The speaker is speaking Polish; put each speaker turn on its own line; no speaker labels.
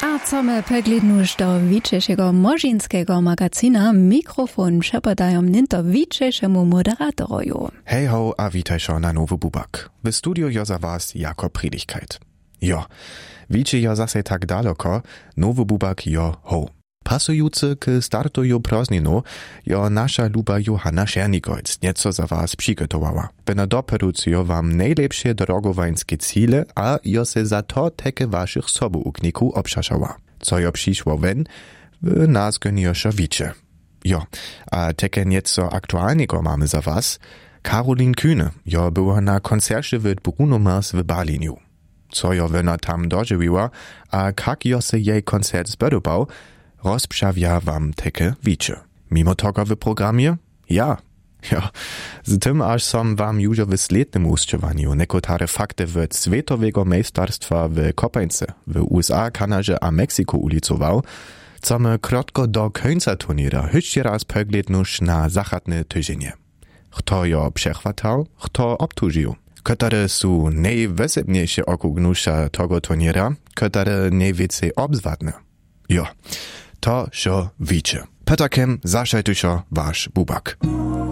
A co my peglednuž do wiczejszego Morzynskiego magazyna mikrofon przepodają ninto wiczejszemu moderatoroju.
Hej ho, a witajszo na Nowy Bubak. W studiu jo za was jako Predigkeit. Jo, wiecie jo zase tak daleko, Nowy Bubak jo ho. Pasujący k startuju prazninu jo nasza luba Johanna Schernigolc nieco za was przygotowała. Będę doperucjo wam najlepsze drogowańskie cele, a jo se za to teke waszych sobuukników obszaszała. Co jo przyszło wen, w nazgoniosza wicze. Jo, a teke nieco aktualnego mamy za was. Karolin Kühne, jo była na koncercie w Bruno Mars w Berlinu. Co jo wena tam dożywiła, a kak jo se jej koncert spodobał, rozprzawia wam teke wicze. Mimo tego w programie? Ja. Z tym aż som wam już w slednym uszczywaniu nekotare fakty w światowego majsterstwa w kopańce w USA, Kanadzie a Meksyku ulicował, co my krótko do końca turniera jeszcze raz poglednusz na zachodne tydzienie. Kto jo przechwatał, kto obtużył. Które są najwysebniejsze okugnusza tego turniera, które najwięcej obzwatne. Jo, to szo wicze. Petakem zaszajtuszo wasz Bubak.